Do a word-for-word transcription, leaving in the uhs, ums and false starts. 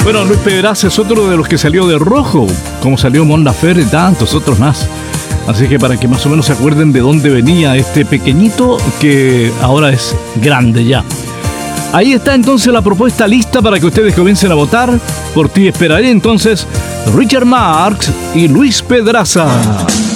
Bueno, Luis Pedraza es otro de los que salió de rojo, como salió Mon Laferte y tantos otros más. Así que para que más o menos se acuerden de dónde venía este pequeñito que ahora es grande ya. Ahí está entonces la propuesta lista para que ustedes comiencen a votar. Por ti esperaré entonces Richard Marx y Luis Pedraza.